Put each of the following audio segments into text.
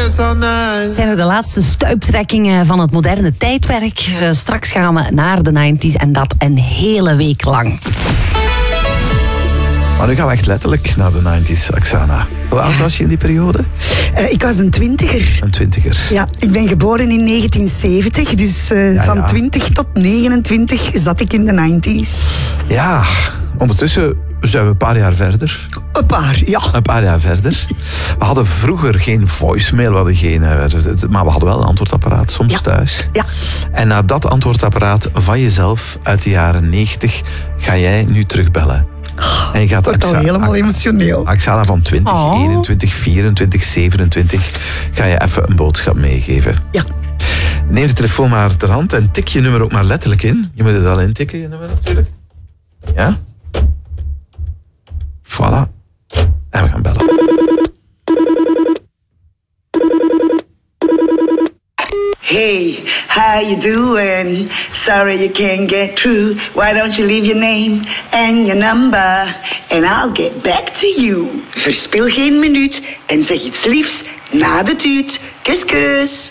Het zijn ook de laatste stuiptrekkingen van het moderne tijdperk. Straks gaan we naar de 90s en dat een hele week lang. Maar nu gaan we echt letterlijk naar de 90s, Oksana. Hoe oud was je in die periode? Ik was een 20er. Een 20er. Ja, ik ben geboren in 1970, dus van 20 tot 29 zat ik in de 90s. Ja, ondertussen zijn we een paar jaar verder. Een paar jaar verder. We hadden vroeger geen voicemail, we hadden geen, maar we hadden wel een antwoordapparaat, soms thuis. Ja. En naar dat antwoordapparaat van jezelf uit de jaren 90 ga jij nu terugbellen. En je gaat wordt al helemaal emotioneel. Oksana van 20, 21, 24, 27 ga je even een boodschap meegeven. Ja. Neem de telefoon maar ter hand en tik je nummer ook maar letterlijk in. Je moet het al intikken, je nummer natuurlijk. Ja? Voilà. En we gaan bellen. Hey, how you doing? Sorry you can't get through. Why don't you leave your name and your number and I'll get back to you. Verspil geen minuut en zeg iets liefs na de tuut. Kus, kus.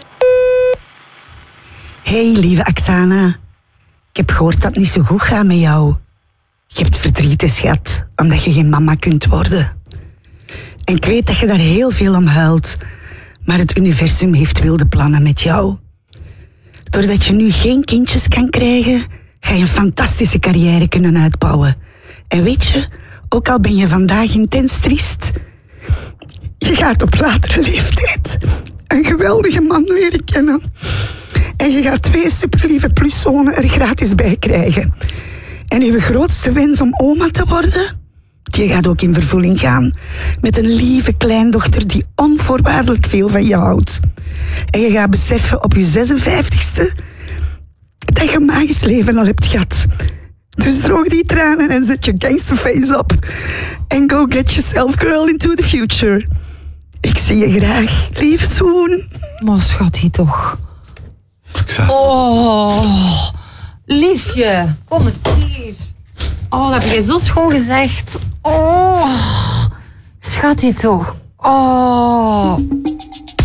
Hey, lieve Oksana. Ik heb gehoord dat het niet zo goed gaat met jou. Je hebt verdriet, schat, omdat je geen mama kunt worden. En ik weet dat je daar heel veel om huilt. Maar het universum heeft wilde plannen met jou. Doordat je nu geen kindjes kan krijgen, ga je een fantastische carrière kunnen uitbouwen. En weet je, ook al ben je vandaag intens triest, je gaat op latere leeftijd een geweldige man leren kennen. En je gaat 2 superlieve pluszonen er gratis bij krijgen. En je grootste wens om oma te worden, die gaat ook in vervulling gaan. Met een lieve kleindochter die onvoorwaardelijk veel van je houdt. En je gaat beseffen op je 56e dat je een magisch leven al hebt gehad. Dus droog die tranen en zet je gangsterface op. En go get yourself, girl, into the future. Ik zie je graag, lieve zoen. Maar schat, hier toch. Oksana. Oh, liefje, kom eens hier. Oh, dat heb je zo schoon gezegd. Oh, schat, hier toch. Oh.